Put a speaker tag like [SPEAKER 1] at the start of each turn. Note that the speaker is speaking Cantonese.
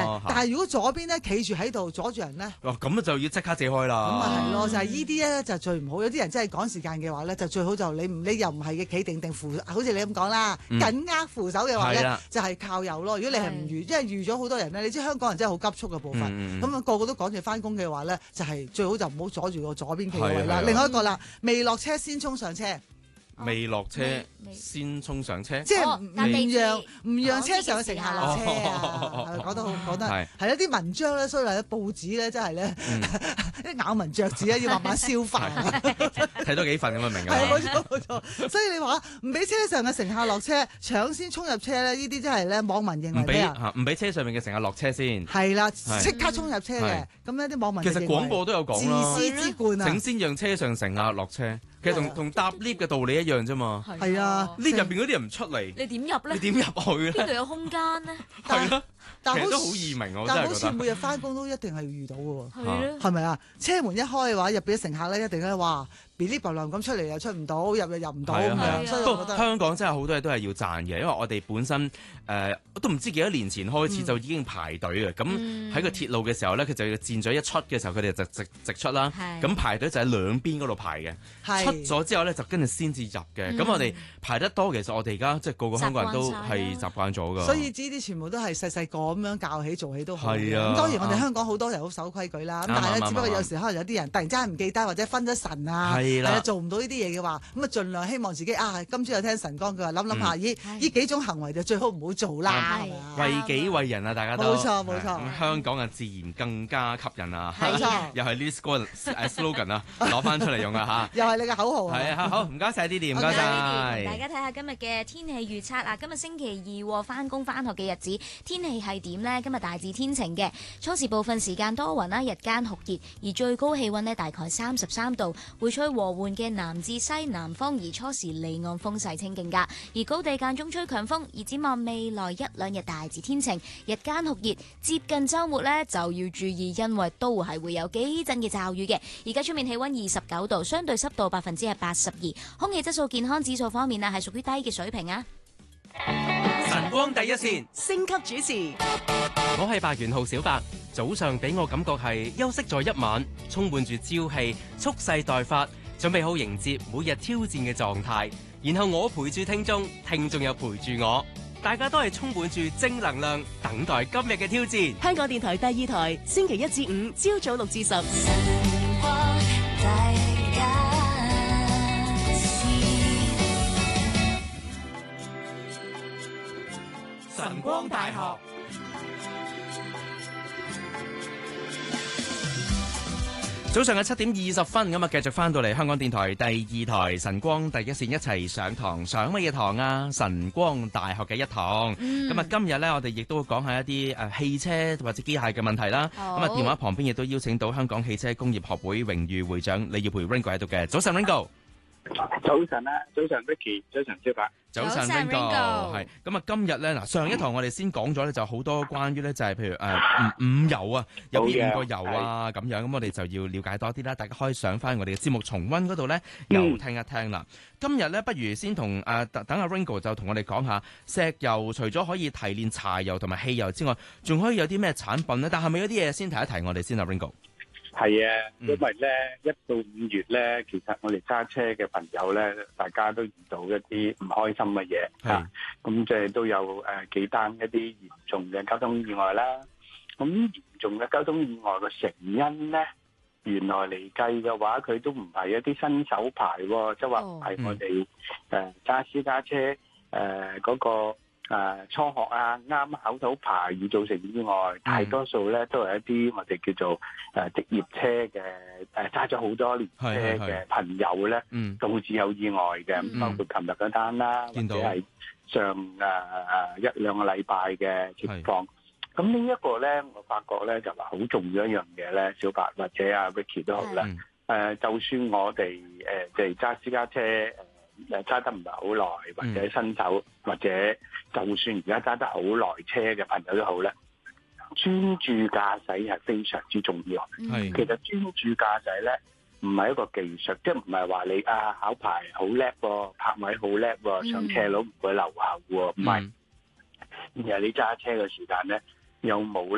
[SPEAKER 1] 但係如果左邊咧企住喺度阻住人咧，
[SPEAKER 2] 咁就要即刻借開啦。
[SPEAKER 1] 咁啊係咯，就係呢啲咧就最唔好。有啲人真係趕時間嘅話咧，就最好就你又唔係嘅企定扶，好似你咁講啦，緊握扶手嘅話咧，就係靠右咯。如果你係唔預，因為預咗好多人咧，你知香港人真係好急促嘅步伐，咁啊個個都趕住翻工嘅話咧，就係最好就唔好阻住個左邊企位啦。另外一個啦，未落車先衝上車。
[SPEAKER 2] 未落車先衝上車，
[SPEAKER 1] 即係唔讓車上嘅乘客落車啊！係咪講得好？講得係啦，啲文章咧，所以話報紙咧，真係咧啲咬文嚼字咧，要慢慢消化。
[SPEAKER 2] 睇多幾份咁啊，明㗎。
[SPEAKER 1] 係冇錯。所以你話唔俾車上嘅乘客落車，搶先衝入車咧，呢啲真係咧網民認為咩啊？
[SPEAKER 2] 唔俾車上面嘅乘客落車先。係
[SPEAKER 1] 啦，即刻衝入車嘅。咁呢啲網民
[SPEAKER 2] 其實廣播都有講啦，
[SPEAKER 1] 自私之冠啊！
[SPEAKER 2] 請先讓車上乘客落車。其實同搭 lift 嘅道理一樣啫嘛。
[SPEAKER 1] 係啊
[SPEAKER 2] ，lift 入邊嗰啲人唔出嚟，
[SPEAKER 3] 你點入咧？
[SPEAKER 2] 你點入去咧？
[SPEAKER 3] 邊度有空間咧？
[SPEAKER 2] 係咯，
[SPEAKER 1] 但
[SPEAKER 2] 其實都好易明，我真係覺得。
[SPEAKER 1] 但好似每日翻工都一定係遇到嘅喎。
[SPEAKER 3] 係咯，
[SPEAKER 1] 係咪啊？車門一開嘅話，入邊嘅乘客咧一定咧話噼哩啪啦咁出嚟又出唔到，入又入唔到咁樣。所以我覺得
[SPEAKER 2] 香港真係好多嘢都係要讚嘅，因為我哋本身都唔知幾多年前開始就已經排隊嘅。咁喺個鐵路嘅時候咧，佢就要箭嘴一出嘅時候，佢哋就直出啦。咁排隊就喺兩邊嗰度排嘅。出咗之後咧，就跟住先至入嘅。咁我哋排得多，其實我哋而家即係個個香港人都係習慣咗㗎。
[SPEAKER 1] 所以呢啲全部都係細細個咁樣教起做起都好。
[SPEAKER 2] 係啊。
[SPEAKER 1] 咁當然我哋香港好多人好守規矩啦。咁但係咧，只不過有時可能有啲人突然之間唔記得或者分咗神啊，做唔到呢啲嘢嘅話，咁啊盡量希望自己今朝有聽神光，佢話諗下呢幾種行為就最好唔好做啦。
[SPEAKER 2] 為己為人啊，大家都
[SPEAKER 1] 冇錯。
[SPEAKER 2] 咁香港啊，自然更加吸引啊。
[SPEAKER 1] 冇錯。
[SPEAKER 2] 又係呢個 slogan 啊，攞翻出嚟用啊嚇。
[SPEAKER 1] 又係你嘅口號啊。
[SPEAKER 2] 係啊，好唔該晒Didi，唔該晒。
[SPEAKER 3] 大家睇下今日嘅天氣預測啊，今日星期二翻工翻學嘅日子，天氣係點呢？今日大致天晴嘅，初時部分時間多雲啦，日間酷熱，而最高氣溫呢大概33度，會吹和緩嘅南至西南風，而初時離岸風勢清勁㗎，而高地間中吹強風。而展望未來一兩日大致天晴，日間酷熱，接近週末呢就要注意，因為都係會有幾陣嘅驟雨嘅。而家出面氣溫29度，相對濕度82%，空氣質素健康指數方面係屬於低嘅水平啊。
[SPEAKER 2] 晨光第一線，
[SPEAKER 4] 星級主持，
[SPEAKER 5] 我係白元浩小白。早上俾我感覺係休息咗一晚，充滿住朝氣，蓄勢待發，準備好迎接每日挑戰嘅狀態。然後我陪住聽眾，聽眾又陪住我，大家都係充滿住正能量，等待今日嘅挑戰。
[SPEAKER 4] 香港電台第2台，星期1至5朝早6至10。
[SPEAKER 2] 晨光大學。早上嘅7點20分，咁啊繼續翻到嚟香港電台第2台晨光第一線，一齊上堂，上乜嘢堂啊？晨光大學嘅一堂。咁啊今日呢，我哋亦都會講下一啲汽車或者機械嘅問題啦。咁啊電話旁邊亦都邀請到香港汽車工業學會榮譽會長李耀培 Ringo 喺度嘅。早晨 Ringo。
[SPEAKER 6] 早晨啊，早晨 Vicky，早晨小白。
[SPEAKER 2] 早晨 Ringo。係咁啊今日咧嗱，上一堂我哋先講咗咧就好多關於咧就係譬如五油啊，有邊5個油啊咁樣，咁我哋就要了解多啲啦。大家可以上翻我哋嘅節目重溫嗰度咧，又聽一聽啦。今日咧不如先同等阿 Ringo 就同我哋講下石油除咗可以提煉柴油同埋汽油之外，仲可以有啲咩產品咧？但係咪有啲嘢先提一提我哋先啊 Ringo？
[SPEAKER 6] 係啊，因為咧1到5月咧，其實我哋揸車嘅朋友咧，大家都遇到一啲唔開心嘅嘢嚇，咁即係都有幾單一啲嚴重嘅交通意外啦。咁嚴重嘅交通意外嘅成因咧，原來嚟計嘅話，佢都唔係一啲新手牌喎，即係話唔係我哋揸私家車嗰個初學啊，啱考到牌而造成意外，大多數咧都係一啲我哋叫做職業車嘅揸咗好多年車嘅朋友咧，導致有意外嘅，包括琴日嗰單啦，或者係上1兩個禮拜嘅情況。咁呢一個咧，我發覺咧就話好重要一樣嘢咧，小白或者阿 Vicky 都好啦。就算我哋即係揸私家車揸得唔係好耐，或者新手，或者就算而家揸得好耐車嘅朋友都好咧，專注駕駛係非常之重要。其實專注駕駛咧唔係一個技術，即係唔係話你考牌好叻喎，泊位好叻喎，上斜路唔會留後喎，唔係。而係你揸車嘅時間咧，有冇